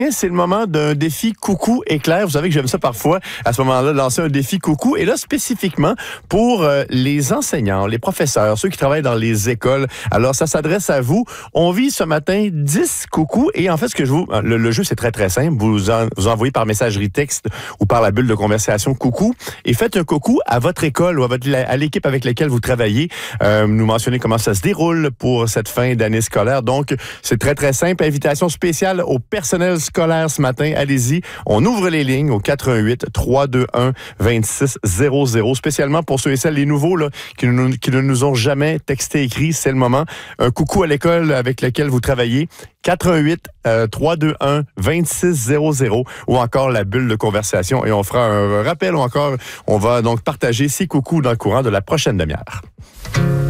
C'est le moment d'un défi coucou éclair. Vous savez que j'aime ça parfois, à ce moment-là, de lancer un défi coucou. Et là, spécifiquement pour les enseignants, les professeurs, ceux qui travaillent dans les écoles. Alors, ça s'adresse à vous. On vit ce matin 10 coucous. Et en fait, ce que je vous... Le jeu, c'est très, très simple. Vous envoyez par messagerie texte ou par la bulle de conversation coucou. Et faites un coucou à votre école ou à l'équipe avec laquelle vous travaillez. Nous mentionnez comment ça se déroule pour cette fin d'année scolaire. Donc, c'est très, très simple. Invitation spéciale au personnel scolaire ce matin. Allez-y. On ouvre les lignes au 88-321-2600. Spécialement pour ceux et celles, les nouveaux, là, qui ne nous ont jamais texté, écrit. C'est le moment. Un coucou à l'école avec laquelle vous travaillez. 88-321-2600 ou encore la bulle de conversation. Et on fera un rappel ou encore, on va donc partager 6 coucous dans le courant de la prochaine demi-heure.